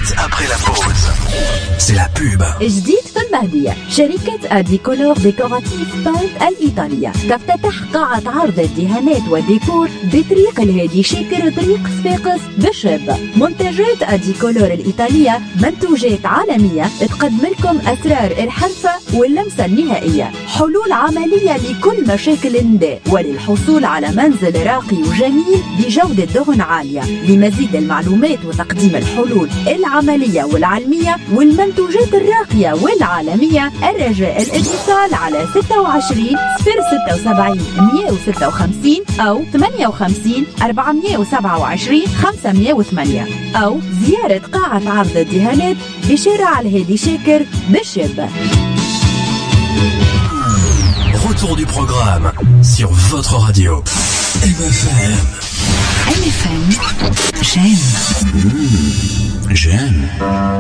suite après la pause. C'est la pub. جديد في المهدية، شركة أديكولور ديكوراتيف بانت الإيطالية تفتتح قاعة عرض الدهانات والديكور بطريق الهادي شاكر طريق صفاقس بشب. منتجات أديكولور الإيطالية منتوجات عالمية تقدم لكم أسرار الحرفة واللمسة النهائية، حلول عملية لكل مشاكل النداء، وللحصول على منزل راقي وجميل بجودة دهن عالية. لمزيد المعلومات وتقديم الحلول العملية والعلمية والمنتوجات الراقية والعالمية، الرجاء الاتصال على 26 076 156 أو 58 427 508 أو زيارة قاعة عرض الدهانات بشارع الهادي شاكر بالشب. Retour du programme sur votre radio. MFM. MFM, j'aime. J'aime.